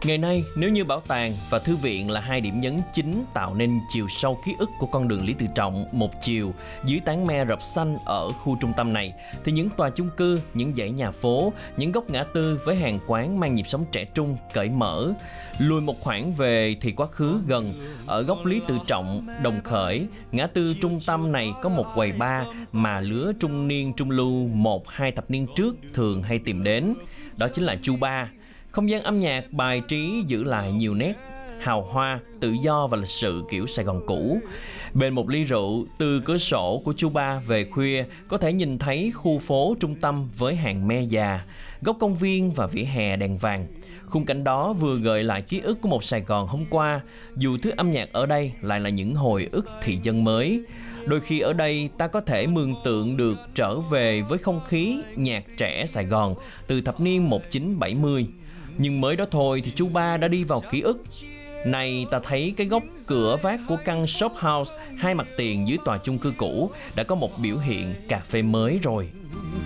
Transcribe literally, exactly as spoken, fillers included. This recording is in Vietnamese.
Ngày nay, nếu như bảo tàng và thư viện là hai điểm nhấn chính tạo nên chiều sâu ký ức của con đường Lý Tự Trọng một chiều dưới tán me rập xanh ở khu trung tâm này, thì những tòa chung cư, những dãy nhà phố, những góc ngã tư với hàng quán mang nhịp sống trẻ trung, cởi mở. Lùi một khoảng về thì quá khứ gần, ở góc Lý Tự Trọng, Đồng Khởi, ngã tư trung tâm này có một quầy bar mà lứa trung niên trung lưu một hai thập niên trước thường hay tìm đến. Đó chính là Chu Ba. Không gian âm nhạc bài trí giữ lại nhiều nét hào hoa, tự do và lịch sự kiểu Sài Gòn cũ. Bên một ly rượu, từ cửa sổ của Chu Ba về khuya có thể nhìn thấy khu phố trung tâm với hàng me già, góc công viên và vỉa hè đèn vàng. Khung cảnh đó vừa gợi lại ký ức của một Sài Gòn hôm qua, dù thứ âm nhạc ở đây lại là những hồi ức thị dân mới. Đôi khi ở đây ta có thể mường tượng được trở về với không khí nhạc trẻ Sài Gòn từ thập niên một nghìn chín trăm bảy mươi. Nhưng mới đó thôi thì Chu Ba đã đi vào ký ức. Này ta thấy cái góc cửa vát của căn shop house hai mặt tiền dưới tòa chung cư cũ đã có một biểu hiện cà phê mới rồi.